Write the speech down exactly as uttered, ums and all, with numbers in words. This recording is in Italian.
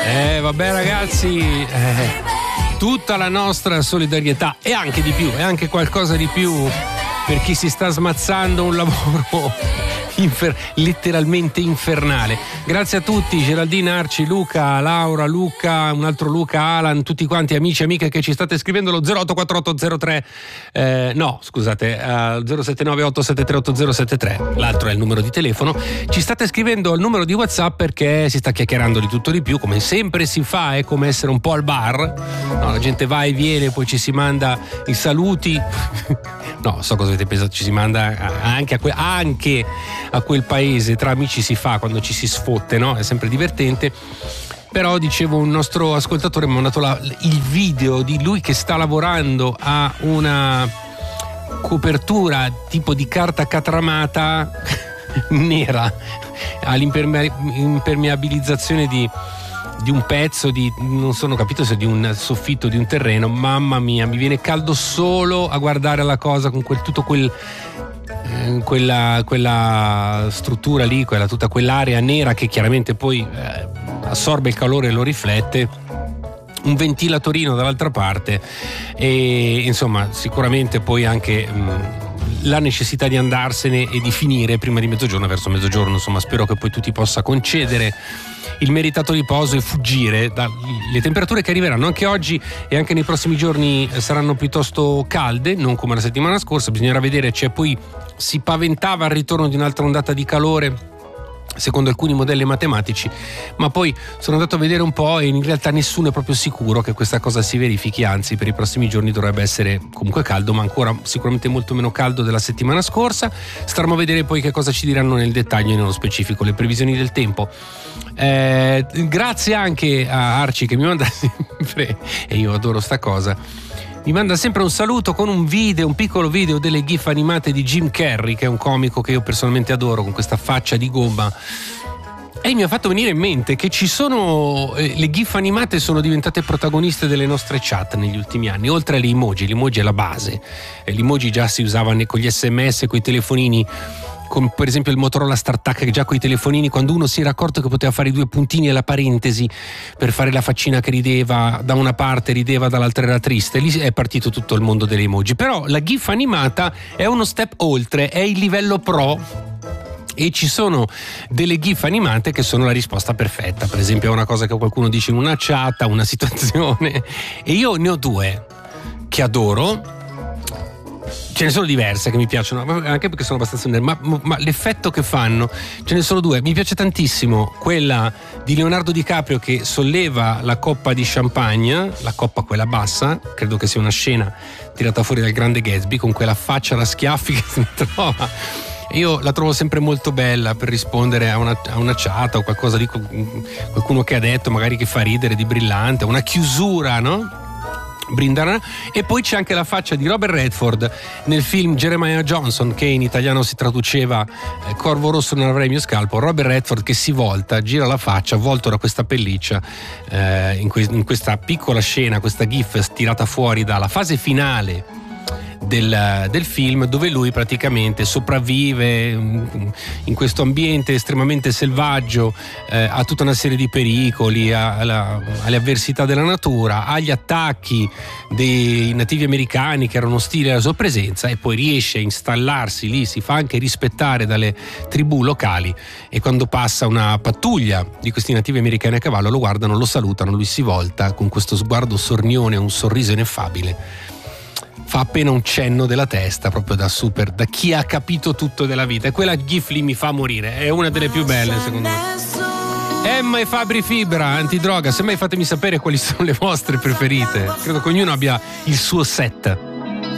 Eh, vabbè ragazzi, eh, tutta la nostra solidarietà e anche di più, e anche qualcosa di più per chi si sta smazzando un lavoro infer- letteralmente infernale. Grazie a tutti, Geraldina, Arci, Luca, Laura, Luca, un altro Luca, Alan, tutti quanti amici e amiche che ci state scrivendo lo zero otto quattro otto zero tre eh, no scusate uh, zero sette nove otto sette tre otto zero sette tre, l'altro è il numero di telefono. Ci state scrivendo al numero di WhatsApp perché si sta chiacchierando di tutto di più, come sempre si fa, è come essere un po' al bar, no, la gente va e viene, poi ci si manda i saluti no, so cosa avete pensato, ci si manda anche a, que- anche a quel paese, tra amici si fa quando ci si sfotte, no? È sempre divertente. Però dicevo, un nostro ascoltatore mi ha mandato la, il video di lui che sta lavorando a una copertura tipo di carta catramata nera all'impermeabilizzazione di di un pezzo di, non sono capito se di un soffitto di un terreno. Mamma mia, mi viene caldo solo a guardare la cosa con quel tutto quel eh, quella, quella struttura lì, quella, tutta quell'area nera che chiaramente poi eh, assorbe il calore e lo riflette, un ventilatorino dall'altra parte e insomma sicuramente poi anche mh, la necessità di andarsene e di finire prima di mezzogiorno, verso mezzogiorno, insomma spero che poi tu ti possa concedere il meritato riposo e fuggire dalle temperature che arriveranno anche oggi e anche nei prossimi giorni. Saranno piuttosto calde, non come la settimana scorsa, bisognerà vedere, cioè poi si paventava il ritorno di un'altra ondata di calore secondo alcuni modelli matematici, ma poi sono andato a vedere un po' e in realtà nessuno è proprio sicuro che questa cosa si verifichi, anzi per i prossimi giorni dovrebbe essere comunque caldo, ma ancora sicuramente molto meno caldo della settimana scorsa. Staremo a vedere poi che cosa ci diranno nel dettaglio e nello specifico le previsioni del tempo. Eh, grazie anche a Arci che mi manda sempre, e io adoro sta cosa, mi manda sempre un saluto con un video, un piccolo video delle gif animate di Jim Carrey, che è un comico che io personalmente adoro, con questa faccia di gomma. E mi ha fatto venire in mente che ci sono eh, le gif animate sono diventate protagoniste delle nostre chat negli ultimi anni, oltre alle emoji. L'emoji è la base, e l'emoji già si usava con gli sms, con i telefonini, come per esempio il Motorola StarTAC, che già con i telefonini, quando uno si era accorto che poteva fare i due puntini e la parentesi per fare la faccina che rideva da una parte, rideva dall'altra, era triste, lì è partito tutto il mondo delle emoji. Però la gif animata è uno step oltre, è il livello pro, e ci sono delle gif animate che sono la risposta perfetta, per esempio a una cosa che qualcuno dice in una chat, a una situazione, e io ne ho due che adoro. Ce ne sono diverse che mi piacciono, anche perché sono abbastanza nerd, ma, ma l'effetto che fanno, ce ne sono due. Mi piace tantissimo quella di Leonardo DiCaprio che solleva la coppa di champagne, la coppa quella bassa, credo che sia una scena tirata fuori dal Grande Gatsby, con quella faccia da schiaffi che si trova. Io la trovo sempre molto bella per rispondere a una, a una chat o qualcosa di qualcuno che ha detto, magari che fa ridere, di brillante, una chiusura, no? Brindara. E poi c'è anche la faccia di Robert Redford nel film Jeremiah Johnson, che in italiano si traduceva eh, Corvo rosso non avrei il mio scalpo. Robert Redford che si volta, gira la faccia avvolto da questa pelliccia eh, in, que- in questa piccola scena, questa gif tirata fuori dalla fase finale Del, del film, dove lui praticamente sopravvive in questo ambiente estremamente selvaggio, eh, a tutta una serie di pericoli, a, alla, alle avversità della natura, agli attacchi dei nativi americani che erano ostili alla sua presenza, e poi riesce a installarsi lì, si fa anche rispettare dalle tribù locali, e quando passa una pattuglia di questi nativi americani a cavallo lo guardano, lo salutano, lui si volta con questo sguardo sornione, un sorriso ineffabile, fa appena un cenno della testa, proprio da super, da chi ha capito tutto della vita, e quella gif lì mi fa morire, è una delle più belle secondo me. Emma e Fabri Fibra, antidroga, semmai fatemi sapere quali sono le vostre preferite, credo che ognuno abbia il suo set.